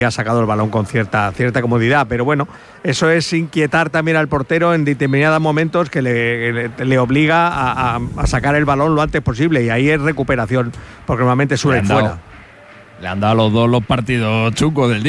ha sacado el balón con cierta comodidad, pero bueno, eso es inquietar también al portero en determinados momentos que le obliga a sacar el balón lo antes posible, y ahí es recuperación, porque normalmente suele ir fuera. Le han dado los dos los partidos chucos del día.